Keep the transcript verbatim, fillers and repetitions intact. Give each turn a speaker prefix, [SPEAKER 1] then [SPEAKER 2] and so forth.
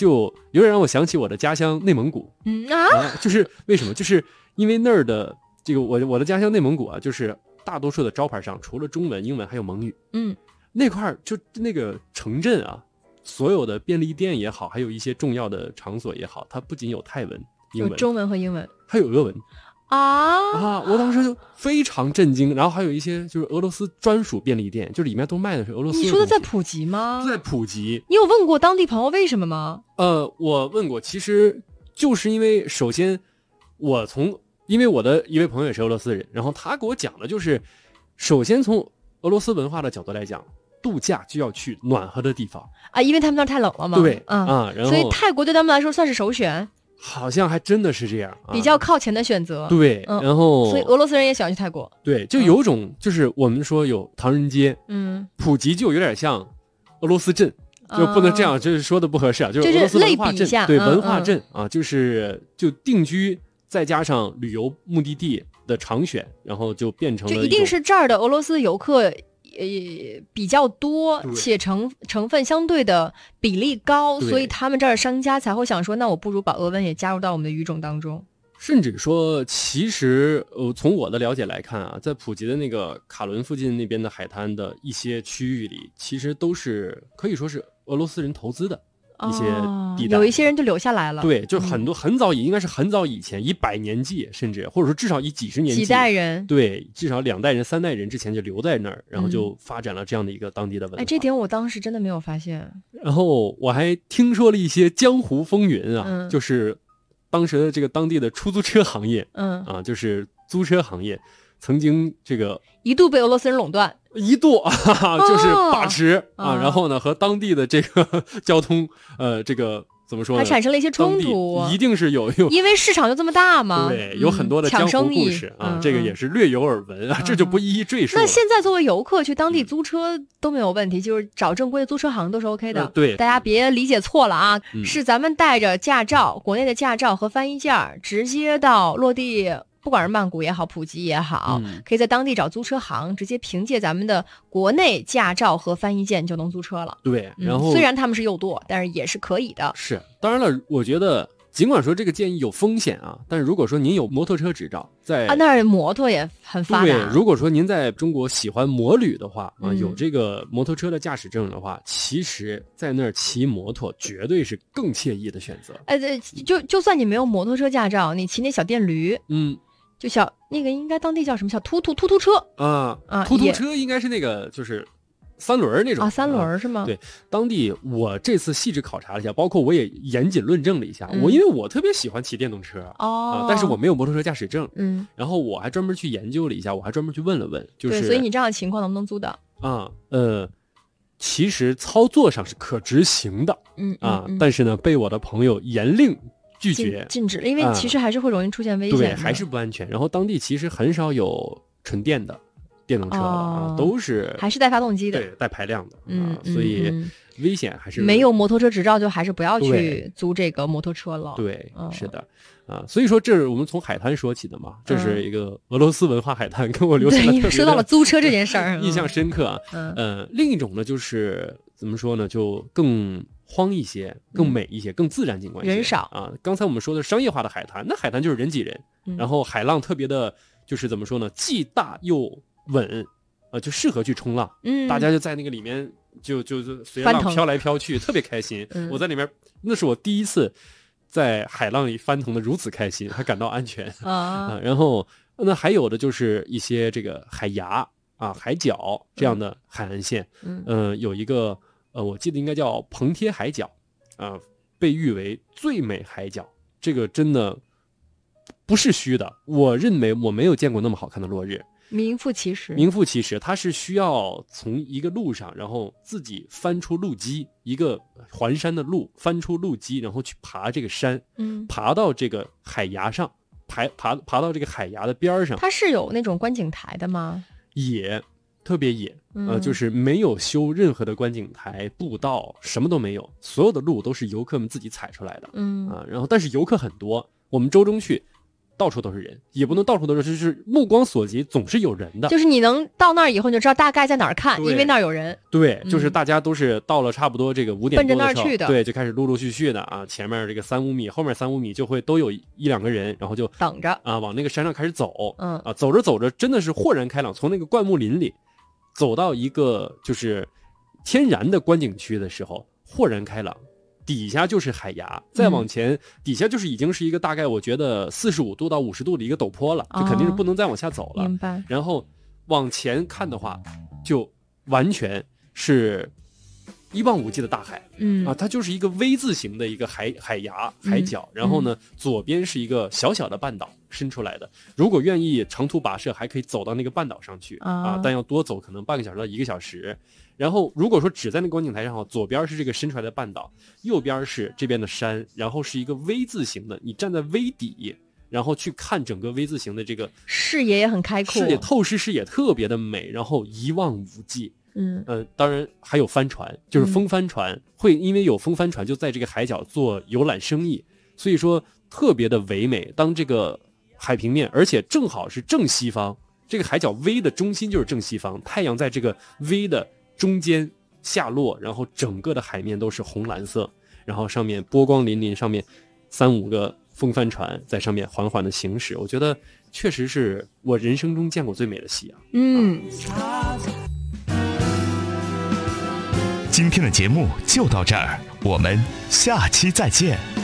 [SPEAKER 1] 就有点让我想起我的家乡内蒙古。
[SPEAKER 2] 嗯啊，
[SPEAKER 1] 啊就是为什么？就是因为那儿的这个我我的家乡内蒙古啊，就是大多数的招牌上除了中文、英文还有蒙语。
[SPEAKER 2] 嗯，
[SPEAKER 1] 那块儿就那个城镇啊，所有的便利店也好，还有一些重要的场所也好，它不仅有泰文、英文，
[SPEAKER 2] 有中文和英文，
[SPEAKER 1] 还有俄文。
[SPEAKER 2] 啊
[SPEAKER 1] 啊！我当时就非常震惊，然后还有一些就是俄罗斯专属便利店，就里面都卖的是俄罗斯的。
[SPEAKER 2] 你说的在普及吗？
[SPEAKER 1] 在普及。
[SPEAKER 2] 你有问过当地朋友为什么吗？
[SPEAKER 1] 呃，我问过，其实就是因为首先我从因为我的一位朋友也是俄罗斯人，然后他给我讲的就是，首先从俄罗斯文化的角度来讲，度假就要去暖和的地方
[SPEAKER 2] 啊，因为他们那儿太冷了嘛。
[SPEAKER 1] 对，
[SPEAKER 2] 嗯
[SPEAKER 1] 啊，然后
[SPEAKER 2] 所以泰国对他们来说算是首选。
[SPEAKER 1] 好像还真的是这样，啊、
[SPEAKER 2] 比较靠前的选择。
[SPEAKER 1] 对，
[SPEAKER 2] 嗯、
[SPEAKER 1] 然后
[SPEAKER 2] 所以俄罗斯人也喜欢去泰国。
[SPEAKER 1] 对，就有种、嗯、就是我们说有唐人街，
[SPEAKER 2] 嗯，
[SPEAKER 1] 普及就有点像俄罗斯镇，就不能这样，就是说的不合适啊，就是俄罗斯文化镇，对、
[SPEAKER 2] 嗯、
[SPEAKER 1] 文化镇、嗯、啊，就是就定居再加上旅游目的地的常选，然后就变成了
[SPEAKER 2] 就一定是这儿的俄罗斯游客。呃，比较多，且成成分相对的比例高，所以他们这儿的商家才会想说，那我不如把俄文也加入到我们的语种当中。
[SPEAKER 1] 甚至说，其实呃，从我的了解来看啊，在普吉的那个卡伦附近那边的海滩的一些区域里，其实都是可以说是俄罗斯人投资的一些地带、
[SPEAKER 2] 哦、有一些人就留下来了。
[SPEAKER 1] 对，就很多、嗯、很早以应该是很早以前，以百年计，甚至或者说至少以几十年计，
[SPEAKER 2] 几代人，
[SPEAKER 1] 对，至少两代人、三代人之前就留在那儿，然后就发展了这样的一个当地的文化。
[SPEAKER 2] 哎，这点我当时真的没有发现。
[SPEAKER 1] 然后我还听说了一些江湖风云啊，
[SPEAKER 2] 嗯、
[SPEAKER 1] 就是当时的这个当地的出租车行业，
[SPEAKER 2] 嗯
[SPEAKER 1] 啊，就是租车行业曾经这个
[SPEAKER 2] 一度被俄罗斯人垄断。
[SPEAKER 1] 一度啊，就是把持、
[SPEAKER 2] 哦、
[SPEAKER 1] 啊，然后呢，和当地的这个交通，呃，这个怎么说呢？
[SPEAKER 2] 还产生了一些冲突，
[SPEAKER 1] 一定是有有，
[SPEAKER 2] 因为市场就这么大嘛。
[SPEAKER 1] 对，有很多的江湖故事、
[SPEAKER 2] 嗯、
[SPEAKER 1] 啊，这个也是略有耳闻啊，嗯、这就不一一赘述了。
[SPEAKER 2] 那现在作为游客去当地租车都没有问题，嗯、就是找正规的租车行都是 OK 的。
[SPEAKER 1] 呃、对，
[SPEAKER 2] 大家别理解错了啊，
[SPEAKER 1] 嗯、
[SPEAKER 2] 是咱们带着驾照，国内的驾照和翻译件，直接到落地。不管是曼谷也好，普吉也好、
[SPEAKER 1] 嗯，
[SPEAKER 2] 可以在当地找租车行，直接凭借咱们的国内驾照和翻译件就能租车了。
[SPEAKER 1] 对，然后、
[SPEAKER 2] 嗯、虽然他们是诱舵，但是也是可以的。
[SPEAKER 1] 是，当然了，我觉得尽管说这个建议有风险啊，但是如果说您有摩托车执照，在
[SPEAKER 2] 啊那儿摩托也很发达。
[SPEAKER 1] 对，如果说您在中国喜欢摩旅的话啊，
[SPEAKER 2] 嗯、
[SPEAKER 1] 有这个摩托车的驾驶证的话，其实在那儿骑摩托绝对是更惬意的选择。
[SPEAKER 2] 哎，对，就就算你没有摩托车驾照，你骑那小电驴，
[SPEAKER 1] 嗯。
[SPEAKER 2] 就小那个应该当地叫什么小突突突突车
[SPEAKER 1] 啊啊，突突车应该是那个就是三轮那种
[SPEAKER 2] 啊，三轮是吗、
[SPEAKER 1] 啊？对，当地我这次细致考察了一下，包括我也严谨论证了一下。
[SPEAKER 2] 嗯、
[SPEAKER 1] 我因为我特别喜欢骑电动车
[SPEAKER 2] 哦、
[SPEAKER 1] 啊，但是我没有摩托车驾驶证。
[SPEAKER 2] 嗯，
[SPEAKER 1] 然后我还专门去研究了一下，我还专门去问了问，就是
[SPEAKER 2] 对，所以你这样的情况能不能租到
[SPEAKER 1] 啊？呃，其实操作上是可执行的，
[SPEAKER 2] 嗯
[SPEAKER 1] 啊，
[SPEAKER 2] 嗯嗯
[SPEAKER 1] 但是呢，被我的朋友严令。拒绝
[SPEAKER 2] 禁止，因为其实还是会容易出现危险的、
[SPEAKER 1] 嗯、对，还是不安全。然后当地其实很少有纯电的电动车的啊，
[SPEAKER 2] 哦、
[SPEAKER 1] 都是
[SPEAKER 2] 还是带发动机的，
[SPEAKER 1] 对，带排量的，
[SPEAKER 2] 嗯，
[SPEAKER 1] 啊、所以危险还是
[SPEAKER 2] 没有摩托车执照就还是不要去租这个摩托车了。
[SPEAKER 1] 对，
[SPEAKER 2] 嗯、
[SPEAKER 1] 是的啊，所以说这是我们从海滩说起的嘛，这是一个俄罗斯文化海滩，跟我留下了特别的
[SPEAKER 2] 说到了租车这件事儿，
[SPEAKER 1] 印象深刻啊。
[SPEAKER 2] 嗯，
[SPEAKER 1] 呃，另一种呢就是怎么说呢，就更。荒一些，更美一些，嗯、更自然景观一些。
[SPEAKER 2] 人少
[SPEAKER 1] 啊！刚才我们说的商业化的海滩，那海滩就是人挤人，
[SPEAKER 2] 嗯、
[SPEAKER 1] 然后海浪特别的，就是怎么说呢，既大又稳，呃，就适合去冲浪。
[SPEAKER 2] 嗯，
[SPEAKER 1] 大家就在那个里面就就就随着浪飘来飘去，特别开心。
[SPEAKER 2] 嗯、
[SPEAKER 1] 我在里面，那是我第一次在海浪里翻腾的如此开心，还感到安全
[SPEAKER 2] 啊、
[SPEAKER 1] 呃。然后那还有的就是一些这个海牙啊、海角这样的海岸线，
[SPEAKER 2] 嗯，
[SPEAKER 1] 呃，有一个。呃，我记得应该叫蓬贴海角，啊、呃，被誉为最美海角。这个真的不是虚的，我认为我没有见过那么好看的落日，
[SPEAKER 2] 名副其实。
[SPEAKER 1] 名副其实，它是需要从一个路上，然后自己翻出路基，一个环山的路，翻出路基，然后去爬这个山，
[SPEAKER 2] 嗯，
[SPEAKER 1] 爬到这个海崖上，爬爬爬到这个海崖的边上。
[SPEAKER 2] 它是有那种观景台的吗？
[SPEAKER 1] 也。特别野，
[SPEAKER 2] 嗯、
[SPEAKER 1] 呃，就是没有修任何的观景台、步道，什么都没有，所有的路都是游客们自己踩出来的，
[SPEAKER 2] 嗯
[SPEAKER 1] 啊，然后但是游客很多，我们周中去， 到处都是人，也不能到处都是，就是目光所及总是有人的。
[SPEAKER 2] 就是你能到那儿以后，你就知道大概在哪儿看，因为那儿有人。
[SPEAKER 1] 对，就是大家都是到了差不多这个五点多的时候，
[SPEAKER 2] 奔着那儿去的，
[SPEAKER 1] 对，就开始陆陆续续的啊，前面这个三五米，后面三五米就会都有一两个人，然后就
[SPEAKER 2] 等着
[SPEAKER 1] 啊，往那个山上开始走。
[SPEAKER 2] 嗯
[SPEAKER 1] 啊，走着走着真的是豁然开朗，从那个灌木林里走到一个就是天然的观景区的时候，豁然开朗。底下就是海崖，再往前、嗯、底下就是已经是一个大概我觉得四十五度到五十度的一个陡坡了，就肯定是不能再往下走了。
[SPEAKER 2] 明白。
[SPEAKER 1] 然后往前看的话，就完全是一望无际的大海。
[SPEAKER 2] 嗯
[SPEAKER 1] 啊，它就是一个 V 字形的一个海海崖海角、嗯，然后呢，左边是一个小小的半岛伸出来的。如果愿意长途跋涉，还可以走到那个半岛上去、
[SPEAKER 2] 啊,
[SPEAKER 1] 啊，但要多走可能半个小时到一个小时。然后如果说只在那个观景台上，左边是这个伸出来的半岛，右边是这边的山，然后是一个 V 字形的，你站在 V 底，然后去看整个 V 字形的这个
[SPEAKER 2] 视野也很开阔，
[SPEAKER 1] 视野透视视野特别的美，然后一望无际。
[SPEAKER 2] 嗯
[SPEAKER 1] 呃，当然还有帆船，就是风帆船、嗯、会因为有风帆船就在这个海角做游览生意，所以说特别的唯美。当这个海平面，而且正好是正西方，这个海角 V 的中心就是正西方，太阳在这个 V 的中间下落，然后整个的海面都是红蓝色，然后上面波光粼粼，上面三五个风帆船在上面缓缓的行驶，我觉得确实是我人生中见过最美的夕阳。
[SPEAKER 2] 嗯、
[SPEAKER 1] 啊，
[SPEAKER 3] 今天的节目就到这儿，我们下期再见。